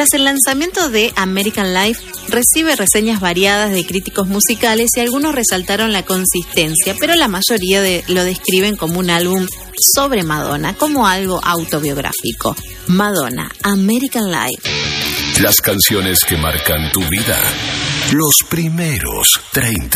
Tras el lanzamiento de American Life, recibe reseñas variadas de críticos musicales y algunos resaltaron la consistencia, pero la mayoría lo describen como un álbum sobre Madonna, como algo autobiográfico. Madonna, American Life. Las canciones que marcan tu vida. Los primeros 30.